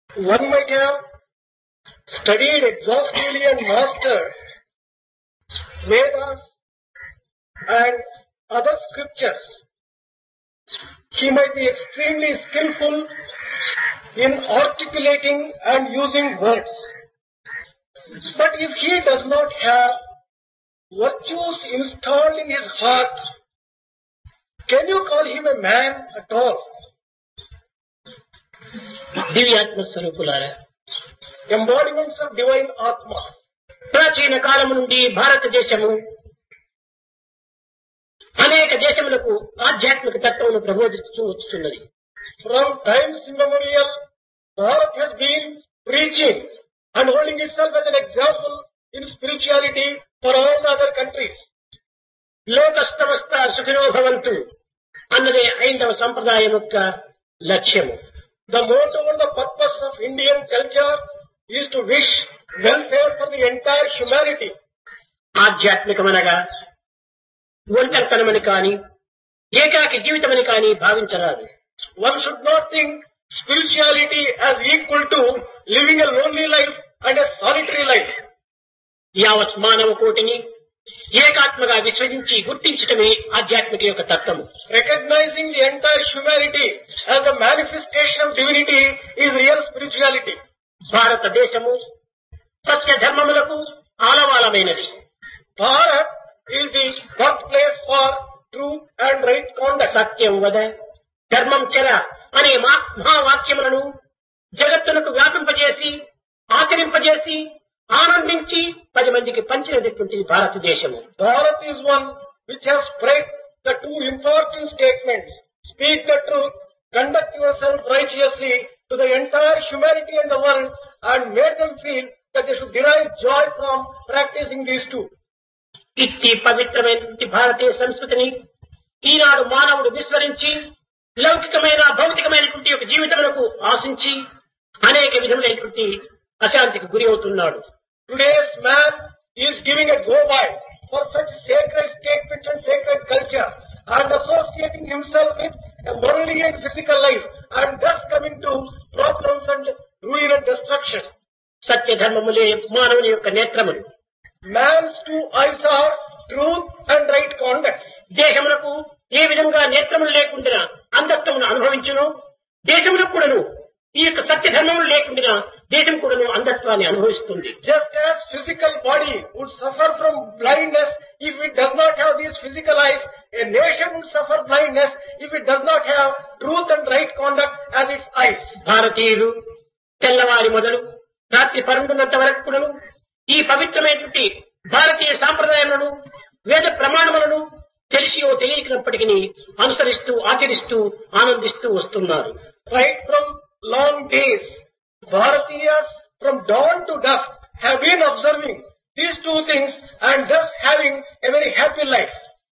One might have studied exhaustively and mastered Vedas and other scriptures. He might be extremely skillful in articulating and using words. But if he does not have virtues installed in his heart, can you call him a man at all? దివ్యాత్మ స్వరూపులారా, Embodiments of divine Atma. ప్రాచీన కాలము నుండి భారతదేశము అనేక దేశములకు ఆధ్యాత్మిక తత్వమును ప్రబోధిస్తూ వస్తున్నది. From times immemorial, Bharat has been preaching and holding itself as an example in spirituality for all the other countries. లోకస్తమస్త సుఖినో భవంతు అన్నదే ఐందవ సంప్రదాయం యొక్క లక్ష్యము. The motto and the purpose of Indian culture is to wish welfare for the entire humanity. ఆధ్యాత్మికమనగా ఒంటరితనమని కాని ఏకాకి జీవితమని కాని భావించరాదు. One should not think spirituality as equal to living a lonely life and a solitary life. యావత్ మానవ కోటిని ఏకాత్మగా విశ్వసించి గుర్తించటమే ఆధ్యాత్మిక యొక్క తత్వము. Recognizing the entire humanity as a manifestation of divinity is real spirituality. భారతదేశము సత్య ధర్మములకు ఆలవాలమైనది. Bharat is the birthplace for truth and right conduct. సత్యం వద ధర్మం చర అనే మహావాక్యములను జగత్తునకు వ్యాపింపజేసి ఆచరింపజేసి ఆనందించి 10 మందికి పంచినటువంటి భారతదేశము. Bharat is one which has spread the two important statements: speak the truth, conduct yourself righteously, to the entire humanity and the world, and made them feel that they should derive joy from practicing these two. ఇట్టి పవిత్రమైనటువంటి భారతీయ సంస్కృతిని ఈనాడు మానవుడు విస్మరించి లౌకికమైన భౌతికమైనటువంటి ఒక జీవితములకు ఆశించి అనేక విధములైనటువంటి అశాంతికి గురి అవుతున్నాడు. Today's man is giving a go-by for such sacred statement and sacred culture and associating himself with a worldly and physical life and thus coming to problems and ruin and destruction. సత్య ధర్మములే మానవుని యొక్క నేత్రములు. Man's two eyes are truth and right conduct. దేశములకు ఏ విధంగా నేత్రములు లేకుండా అంధత్వమును అనుభవించును, దేశములకు కూడాను ఈ యొక్క సత్య ధర్మములు లేకుండా దేశం కూడాను అంధత్వాన్ని అనుభవిస్తుంది. Just as physical body would suffer from blindness if it does not have these physical eyes, a nation would suffer blindness if it does not have truth and right conduct as its eyes. భారతీయులు తెల్లవారి మొదలు రాత్రి పరుండున్నంత వరకు కూడాను ఈ పవిత్రమైనటువంటి భారతీయ సాంప్రదాయములను వేద ప్రమాణములను తెలిసియో తెలియనప్పటికీ అనుసరిస్తూ ఆచరిస్తూ ఆనందిస్తూ వస్తున్నారు. Right from long days, Bharatiyas from dawn to dusk have been observing these two things and thus having a very happy life.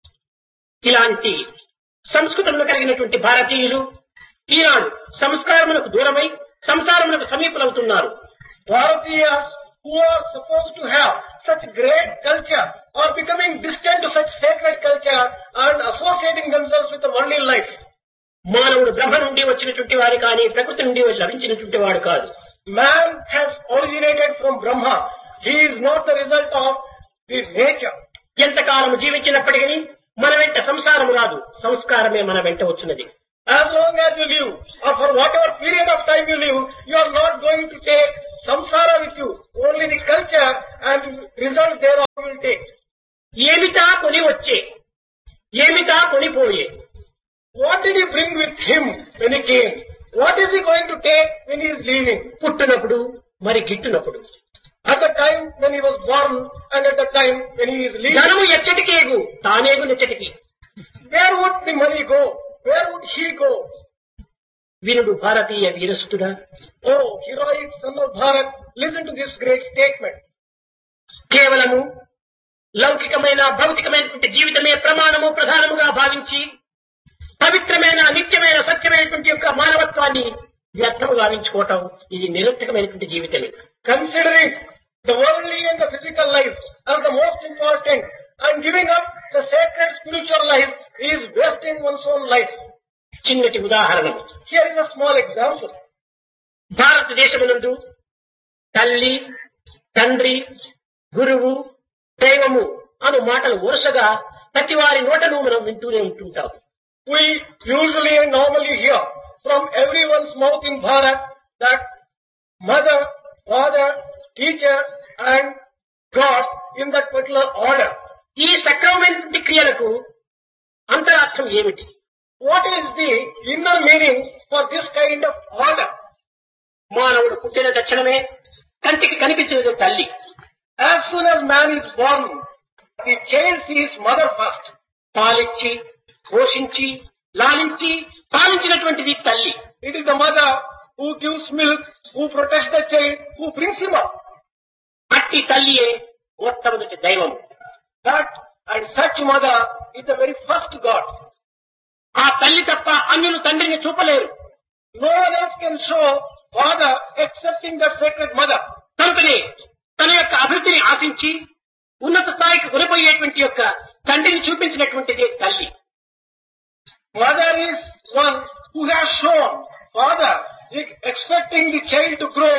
ఇలాంటి సంస్కృతంలో కలిగినటువంటి భారతీయులు ఈనాడు సంస్కారములకు దూరమై సంసారములకు సమీపలవుతున్నారు. Bharatiyas who are supposed to have such great culture are becoming distant to such sacred culture and associating themselves with a worldly life. మానవుడు బ్రహ్మ నుండి వచ్చినటువంటి వాడు కానీ ప్రకృతి నుండి లభించినటువంటి వాడు కాదు. Man has originated from Brahma. He is not the result of his nature. ఎంతకాలము జీవించినప్పటికీ మన వెంట సంసారము రాదు, సంస్కారమే మన వెంట వచ్చినది. As long as you live, or for whatever period of time you live, you are not going to take samsara with you. Only the culture and results thereof you will take. ఏమిటా కొని వచ్చే, ఏమిటా కొనిపోయే. What did he bring with him when he came? What is he going to take when he is leaving? పుట్టినప్పుడు మరి గిట్టునప్పుడు. At the time when he was born and at the time when he is leaving. ధనము ఎచ్చటికేగు తానేగు నెచ్చటికి. Where would the money go? Where would he go? Veerudu Bharatiya వీరసుతుడా. Oh, heroic son of Bharat, listen to this great statement. కేవలము లౌకికమైన భౌతికమైనటువంటి జీవితమే ప్రమాణము ప్రధానముగా భావించి పవిత్రమైన నిత్యమైన సత్యమైనటువంటి యొక్క మానవత్వాన్ని వ్యర్థము గావించుకోవటం ఇది నిరర్థకమైనటువంటి జీవితమే. Considering the worldly and the physical life as the most important and giving up the sacred spiritual life is wasting one's own life. చిన్నటి ఉదాహరణ. Here is a small example. భారతదేశమునందు తల్లి, తండ్రి, గురువు, దైవము అను మాటలు వరుసగా ప్రతి వారి నోటను మనం వింటూనే ఉంటుంటాం. We usually and normally hear from everyone's mouth in Bharat that mother, father, teacher and God in that particular order. ఈ సక్రమమైన క్రియలకు అంతరార్థం ఏమిటి? What is the inner meaning for this kind of order? మానవుడు పుట్టిన తక్షణమే కంటికి కనిపించేది తల్లి. As soon as man is born, the child sees mother first. పాలిచ్చి, పోషించి, లాలించి, పాలించినటువంటిది తల్లి. It is the mother who gives milk, who protects the child, who brings him up. అట్టి తల్లియే మొట్టమొదటి దైవం. That and such mother is the very first God. ఆ తల్లి తప్ప అన్యులు తండ్రిని చూపలేరు. No one else can show father excepting that sacred mother. కనుకనే తన యొక్క అభివృద్ధిని ఆశించి ఉన్నత స్థాయికి కొనిపోయేటువంటి యొక్క తండ్రిని చూపించినటువంటిది తల్లి. Mother is one who has shown father expecting the child to grow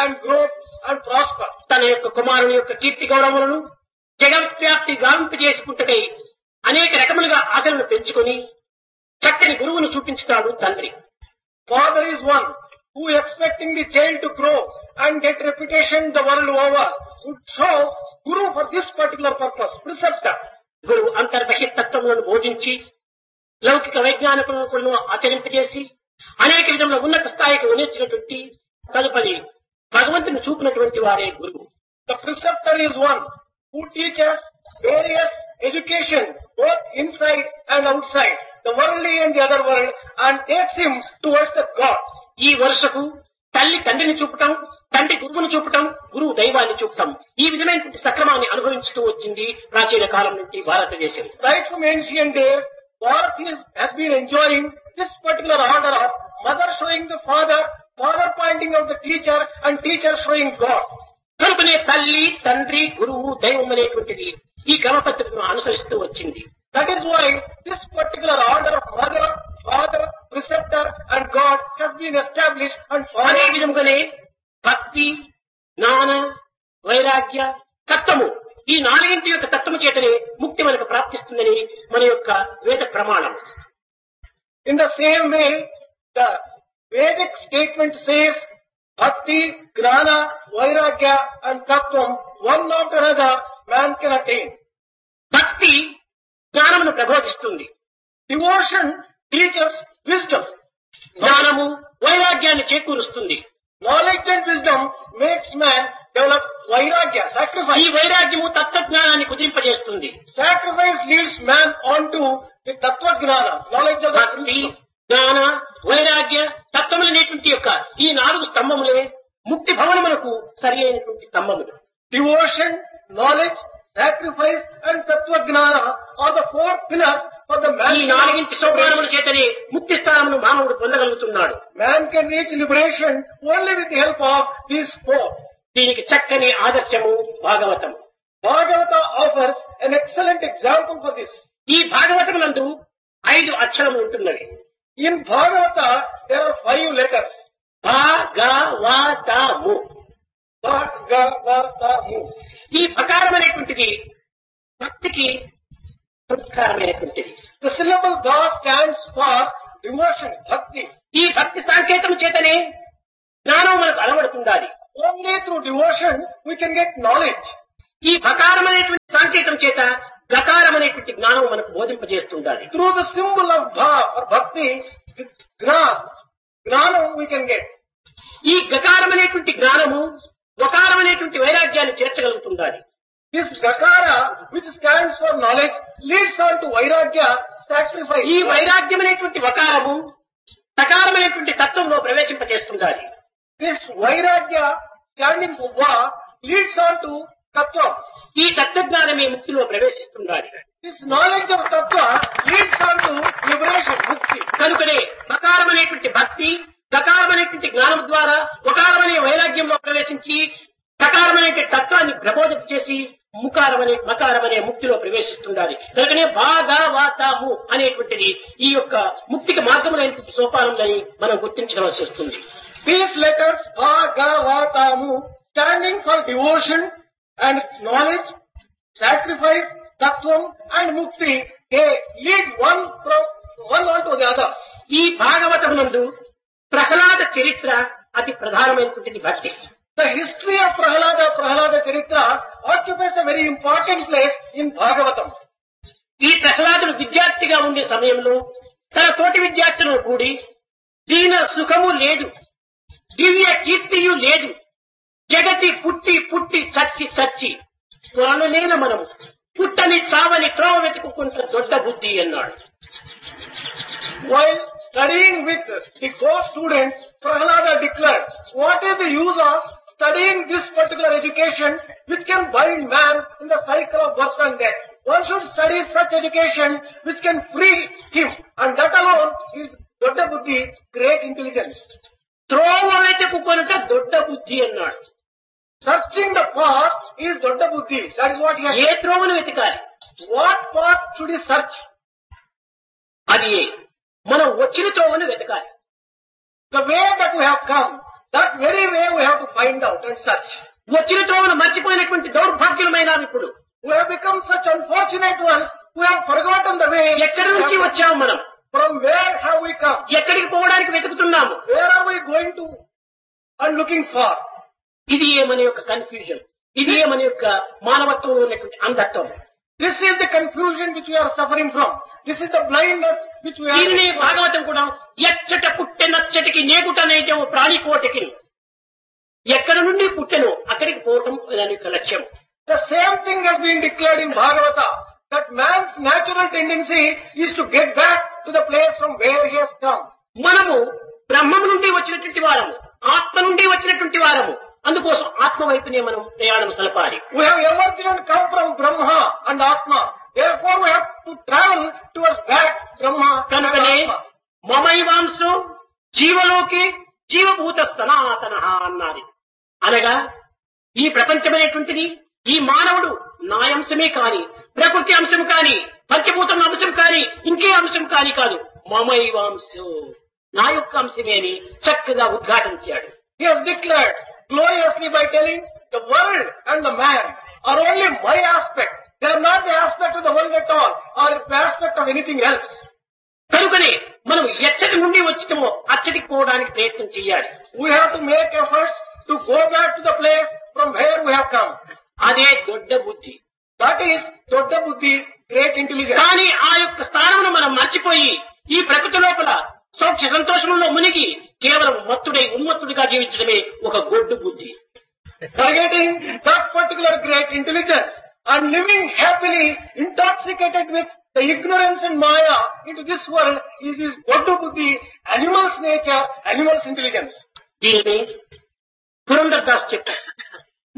and prosper. తన యొక్క కుమారుని యొక్క కీర్తి గౌరవములను జగవ్యాప్తి గావింపజేసుకుంటే అనేక రకములుగా ఆశలను పెంచుకొని చక్కని గురువును చూపించుతాడు తండ్రి. Father is one who expecting the child to grow and get reputation the world over would show Guru for this particular purpose, preceptor. గురువు అంతర్బహితత్వములను బోధించి లౌకిక వైజ్ఞానికులను ఆచరింపజేసి అనేక విధముల ఉన్నత స్థాయికి ఉనేర్చినటువంటి తదుపరి భగవంతుని చూపినటువంటి వారే గురువు. The preceptor is one who teaches various education both inside and outside, the worldly and the other world, and takes him towards the God. ఈ వరుసకు తల్లి తండ్రిని చూపటం, తండ్రి గురువును చూపటం, గురువు దైవాన్ని చూపటం, ఈ విధమైనటువంటి సక్రమాన్ని అనుభవించుతూ వచ్చింది ప్రాచీన కాలం నుండి భారతదేశం. Right from ancient days, Bharat has been enjoying this particular order of mother showing the father, father pointing out the teacher, and teacher showing God. కనుకనే తల్లి, తండ్రి, గురువు, దైవం అనేటువంటిది ఈ క్రమ పద్ధతిని అనుసరిస్తూ వచ్చింది. That is why this particular order of mother, father, preceptor and God has been established and అదే followed. విధముగానే భక్తి, జ్ఞాన, వైరాగ్య, తత్వము ఈ నాలుగింటి యొక్క తత్వము చేతనే ముక్తి మనకు ప్రాప్తిస్తుందని మన యొక్క వేద ప్రమాణం. In the same way, the Vedic statement says, Bhakti, Gnana, Vairagya and Tattvam, one after another, man can attain. భక్తి జ్ఞానమును ప్రబోధిస్తుంది. Devotion teaches wisdom. జ్ఞానము వైరాగ్యాన్ని చేకూరుస్తుంది. Knowledge and wisdom makes man develop Vairagya, ఈ sacrifice. వైరాగ్యము తత్వజ్ఞానాన్ని కుదింపజేస్తుంది. Sacrifice leads man onto the Tattva Gnana, knowledge of the భక్తి, జ్ఞాన, వైరాగ్య, తత్వములనేటువంటి యొక్క ఈ నాలుగు స్తంభములే ముక్తి భవనమునకు సరి అయినటువంటి స్తంభములు. Devotion, knowledge, sacrifice and Tattva Gnana are the four pillars for the man. ఈ నాలుగింటి సోపానముల చేతనే ముక్తి స్థానమును మానవుడు పొందగలుగుతున్నాడు. Man can reach liberation only with the help of these four. దీనికి చక్కని ఆదర్శము Bhagavatam. Bhagavata offers an excellent example for this. ఈ భాగవతమునందు 5 అక్షరములు ఉంటున్నవి. In Bhagavata, there are 5 letters. Bhagavatamu. Bhagavatamu. ఈ ప్రకారం అనేటువంటిది భక్తికి సంస్కారమైనటువంటిది. The syllable Ga stands for devotion, bhakti. ఈ భక్తి సాంకేతం చేతనే జ్ఞానం మనకు అలవడుతుండాలి. Only through devotion we can get knowledge. ఈ ప్రకారం అనేటువంటి సాంకేతం చేత గకారం అనేటువంటి జ్ఞానం మనకు బోధింపజేస్తుండాలి. Through the symbol of Bha or bhakti, gnana we can get. ఈ గకారం అనేటువంటి జ్ఞానము వకారం అనేటువంటి వైరాగ్యాన్ని చేర్చగలుగుతుండాలి. This Gakara, which stands for knowledge, leads on to Vairagya, sacrifice. ఈ వైరాగ్యం అనేటువంటి వకారము సకారం అనేటువంటి తత్వంలో ప్రవేశింపజేస్తుండాలి. This Vairagya, standing for Va, leads on to Tattva. ఈ తత్వజ్ఞానమే ముక్తిలో ప్రవేశిస్తుండాలి. This knowledge of Tattva leads on to liberation, Mukti. కనుకనే సకారం అనేటువంటి భక్తి, సకారం అనేటువంటి జ్ఞానం ద్వారా వకారం అనే వైరాగ్యంలో ప్రవేశించి సకారం అనేటువంటి తత్వాన్ని ప్రబోధన చేసి మకారం అనే ముక్తిలో ప్రవేశిస్తుండాలి. కనుకనే భాగవతము అనేటువంటిది ఈ యొక్క ముక్తికి మార్గములైనటువంటి సోపానములని మనం గుర్తించవలసి వస్తుంది. These letters Bhagavatamu, standing for devotion and knowledge, sacrifice, tattvam and mukti, they lead one on to the other. ఈ భాగవతమునందు ప్రహ్లాద చరిత్ర అతి ప్రధానమైనటువంటి భక్తి. The history of Prahlada Charitra occupies a very important place in Bhagavatam. ఈ ప్రహ్లాదుడు విద్యార్థిగా ఉండే సమయంలో తన తోటి విద్యార్థులను కూడి దీన సుఖము లేదు, దివ్య కీర్తియు లేదు, జగతి పుట్టి పుట్టి చచ్చి చచ్చి త్వరలేన మనము పుట్టని చావని త్రోవ వెతుకుంట దొడ్డ బుద్ధి అన్నాడు. While studying with the co-students, Prahlada declared, what is the use of studying this particular education which can bind man in the cycle of birth and death? One should study such education which can free him, and that alone is Dodda Buddhi, great intelligence. త్రోవ వెతుకుకొనుట దొడ్డ బుద్ధి అన్నాడు. Searching the path is Dodda Buddhi. That is what he has. ఏ త్రోవను వెతకాలి? What path should he search? అది మనం వచ్చిన త్రోవను వెతకాలి. The way that we have come, that very way we have to find out and search. వచ్చిన త్రోవను మర్చిపోయినటువంటి దౌర్భాగ్యులమైన ఇప్పుడు We have become such unfortunate ones who have forgotten the way. ఎక్కడి నుంచి వచ్చాము మనం? From where have we come? ఎక్కడికి పోవడానికి వెతుకుతున్నాము? Where are we going to and looking for? ఇది మన యొక్క కన్ఫ్యూజన్, ఇది మన యొక్క మానవత్వంలో ఉన్నటువంటి అంధత్వం. This is the confusion which we are suffering from. This is the blindness which we are. దీనిని భాగవతం కూడా ఎచ్చట పుట్టె నచ్చటికి నేగుటనేట ప్రాణికోటికి, ఎక్కడ నుండి పుట్టెను అక్కడికి పోవటం దాని యొక్క లక్ష్యం. The same thing has been declared in Bhagavata, that man's natural tendency is to get back to the place from where he has come. మనము బ్రహ్మం నుండి వచ్చినటువంటి వారము, ఆత్మ నుండి వచ్చినటువంటి వారము. అందుకోసం ఆత్మ వైపునే మనం ప్రయాణం సలపాలి. We have emerged and come from Brahma and Atma. Therefore we have to travel towards that Brahma and కనుకనే Atma. మమైవాంశో జీవలోకి జీవభూత సనాతన అన్నది. అనగా ఈ ప్రపంచమైనటువంటిది, ఈ మానవుడు నా అంశమే కాని, ప్రకృతి అంశం కాని, పంచభూతం అంశం కాని, ఇంకే అంశం కాని కాదు, మమైవాంశో నా యొక్క అంశమే అని చక్కగా ఉద్ఘాటించాడు. He has declared gloriously by telling the world and the man are only my aspect. They are not the aspect of the world at all, or the aspect of anything else. కనుకనే మనం ఎచ్చటి నుండి వచ్చామో అచ్చటికి పోవడానికి ప్రయత్నం చేయాలి. We have to make efforts to go back to the place from where we have come. అదే దొడ్డ బుద్ధి. That is Dodda Buddhi, great intelligence. కానీ ఆ యొక్క స్థానమును మనం మర్చిపోయి ఈ ప్రకృతి లోపల సౌఖ్య సంతోషంలో మునిగి కేవలం మత్తుడై ఉన్మత్తుడిగా జీవించడమే ఒక గొడ్డు బుద్ధి. Forgetting that particular great intelligence and living happily intoxicated with the ignorance and maya into this world is his Dodda Buddhi, animal's nature, animal's intelligence. దీనిని పురందర్ దాస్ చెప్పారు.